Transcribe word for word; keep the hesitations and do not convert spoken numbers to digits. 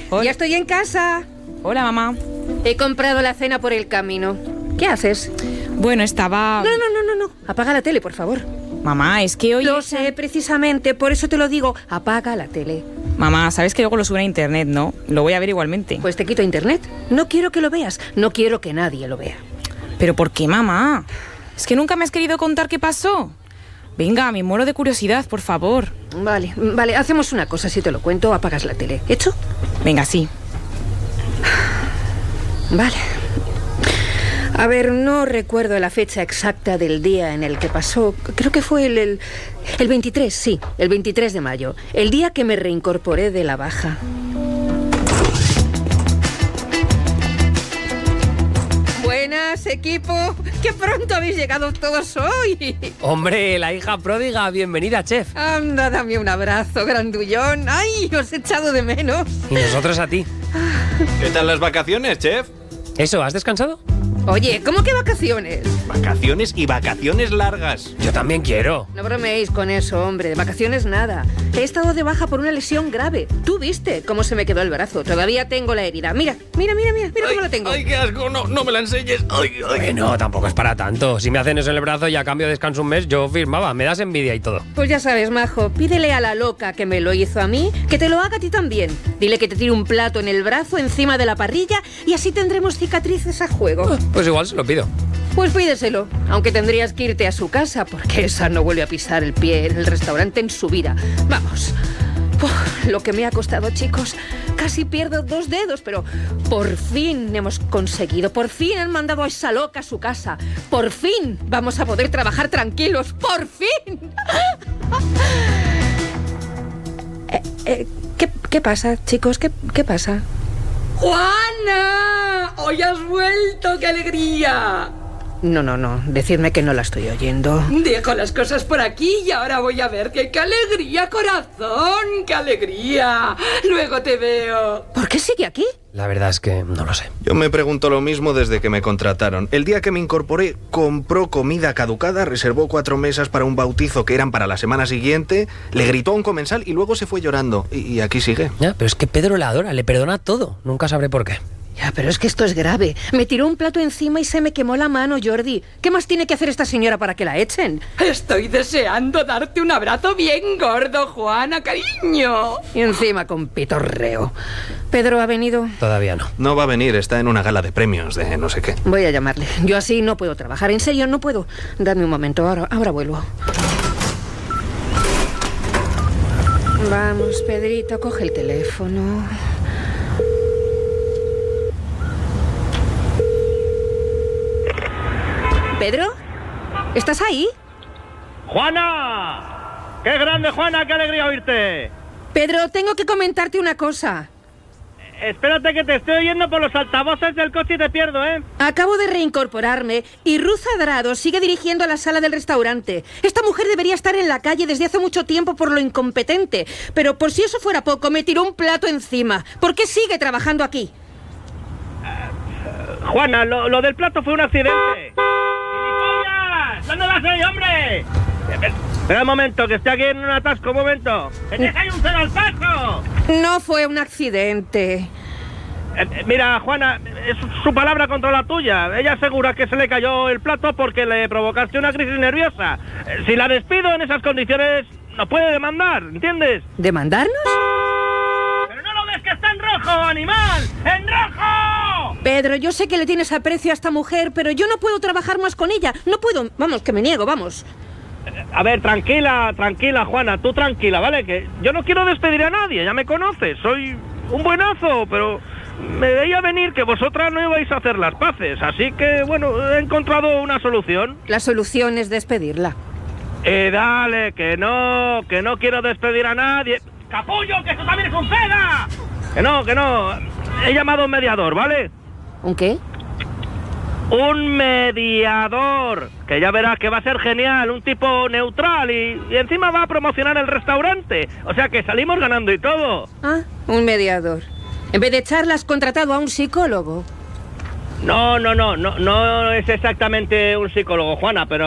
Hola. Ya estoy en casa. Hola, mamá. He comprado la cena por el camino. ¿Qué haces? Bueno, estaba... No, no, no, no, no. Apaga la tele, por favor. Mamá, es que hoy... Lo sé, precisamente. Por eso te lo digo. Apaga la tele. Mamá, sabes que luego lo suben a internet, ¿no? Lo voy a ver igualmente. Pues te quito internet. No quiero que lo veas. No quiero que nadie lo vea. ¿Pero por qué, mamá? Es que nunca me has querido contar qué pasó. Venga, me muero de curiosidad, por favor. Vale, vale. Hacemos una cosa. Si te lo cuento, apagas la tele. ¿Hecho? Venga, sí. Vale. A ver, no recuerdo la fecha exacta del día en el que pasó. Creo que fue el, el, el veintitrés, sí, el veintitrés de mayo. El día que me reincorporé de la baja. Buenas, equipo. ¡Qué pronto habéis llegado todos hoy! Hombre, la hija pródiga. Bienvenida, chef. Anda, dame un abrazo, grandullón. ¡Ay, os he echado de menos! Y nosotros a ti. ¿Qué tal las vacaciones, chef? ¿Eso, has descansado? Oye, ¿cómo que vacaciones? Vacaciones y vacaciones largas. Yo también quiero. No bromeéis con eso, hombre. De vacaciones nada. He estado de baja por una lesión grave. Tú viste cómo se me quedó el brazo. Todavía tengo la herida. Mira, mira, mira, mira, mira ay, cómo la tengo. ¡Ay, qué asco! No, no me la enseñes. ¡Ay, ay! Bueno, tampoco es para tanto. Si me hacen eso en el brazo y a cambio descanso un mes, yo firmaba. Me das envidia y todo. Pues ya sabes, majo, pídele a la loca que me lo hizo a mí que te lo haga a ti también. Dile que te tire un plato en el brazo encima de la parrilla y así tendremos cicatrices a juego. Pues igual se lo pido. Pues pídeselo, aunque tendrías que irte a su casa porque esa no vuelve a pisar el pie en el restaurante en su vida. Vamos. Uf, lo que me ha costado, chicos. Casi pierdo dos dedos, pero por fin hemos conseguido. Por fin han mandado a esa loca a su casa. Por fin vamos a poder trabajar tranquilos. ¡Por fin! eh, eh, ¿qué, ¿Qué pasa, chicos? ¿Qué, qué pasa? ¡Juana! ¡Hoy has vuelto! ¡Qué alegría! No, no, no. Decidme que no la estoy oyendo. Dejo las cosas por aquí y ahora voy a verte. ¡Qué alegría, corazón! ¡Qué alegría! Luego te veo. ¿Por qué sigue aquí? La verdad es que no lo sé. Yo me pregunto lo mismo desde que me contrataron. El día que me incorporé, compró comida caducada, reservó cuatro mesas para un bautizo que eran para la semana siguiente, le gritó a un comensal y luego se fue llorando. Y, y aquí sigue. Ya, pero es que Pedro la adora, le perdona todo. Nunca sabré por qué. Ya, pero es que esto es grave. Me tiró un plato encima y se me quemó la mano, Jordi. ¿Qué más tiene que hacer esta señora para que la echen? Estoy deseando darte un abrazo bien gordo, Juana, cariño. Y encima con pitorreo. ¿Pedro ha venido? Todavía no. No va a venir, está en una gala de premios de no sé qué. Voy a llamarle. Yo así no puedo trabajar. En serio, no puedo. Dadme un momento, ahora, ahora vuelvo. Vamos, Pedrito, coge el teléfono. ¿Pedro? ¿Estás ahí? ¡Juana! ¡Qué grande, Juana! ¡Qué alegría oírte! Pedro, tengo que comentarte una cosa. Espérate que te estoy oyendo por los altavoces del coche y te pierdo, ¿eh? Acabo de reincorporarme y Ruth Adrado sigue dirigiendo la sala del restaurante. Esta mujer debería estar en la calle desde hace mucho tiempo por lo incompetente. Pero por si eso fuera poco, me tiró un plato encima. ¿Por qué sigue trabajando aquí? Uh, Juana, lo, lo del plato fue un accidente. ¡Gilipollas! ¿Dónde vas hoy, hombre? Espera un momento, que estoy aquí en un atasco, un momento. ¡Que te cae un cero al paso! No fue un accidente. Eh, mira, Juana, es su palabra contra la tuya. Ella asegura que se le cayó el plato porque le provocaste una crisis nerviosa. Eh, si la despido en esas condiciones, nos puede demandar, ¿entiendes? ¿Demandarnos? ¡Pero no lo ves que está en rojo, animal! ¡En rojo! Pedro, yo sé que le tienes aprecio a esta mujer, pero yo no puedo trabajar más con ella. No puedo. Vamos, que me niego, vamos. A ver, tranquila, tranquila, Juana, tú tranquila, ¿vale? Que yo no quiero despedir a nadie, ya me conoces, soy un buenazo, pero me veía venir que vosotras no ibais a hacer las paces, así que, bueno, he encontrado una solución. La solución es despedirla. Eh, dale, que no, que no quiero despedir a nadie. ¡Capullo, que esto también es un ceda! Que no, que no, he llamado a un mediador, ¿vale? ¿Un qué? Un mediador, que ya verás que va a ser genial, un tipo neutral y, y encima va a promocionar el restaurante. O sea que salimos ganando y todo. Ah, un mediador. En vez de echarla, has contratado a un psicólogo. No, no, no, no, no es exactamente un psicólogo, Juana, pero